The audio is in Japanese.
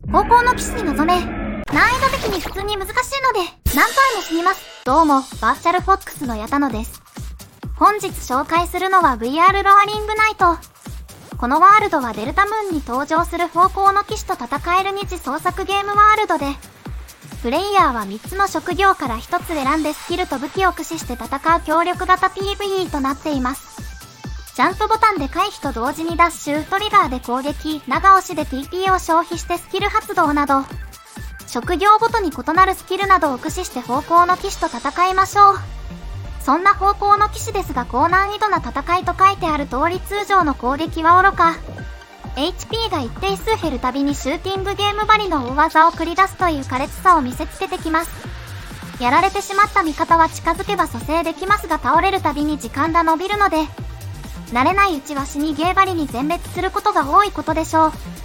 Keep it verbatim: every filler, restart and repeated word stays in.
方向の騎士に臨め。難易度的に普通に難しいので、何回も死にます。どうも、バーチャルフォックスの矢田野です。本日紹介するのは ブイアール ロアリングナイト。このワールドはデルタムーンに登場する方向の騎士と戦える二次創作ゲームワールドで、プレイヤーはみっつの職業からひとつ選んでスキルと武器を駆使して戦う協力型 ピーブイイー となっています。ジャンプボタンで回避と同時にダッシュ、トリガーで攻撃、長押しで ティーピー を消費してスキル発動など、職業ごとに異なるスキルなどを駆使して方向の騎士と戦いましょう。そんな方向の騎士ですが高難易度な戦いと書いてある通り通常の攻撃は愚か。エイチピー が一定数減るたびにシューティングゲームばりの大技を繰り出すという苛烈さを見せつけてきます。やられてしまった味方は近づけば蘇生できますが倒れるたびに時間が伸びるので、慣れないうちは死にゲーばりに全滅することが多いことでしょう。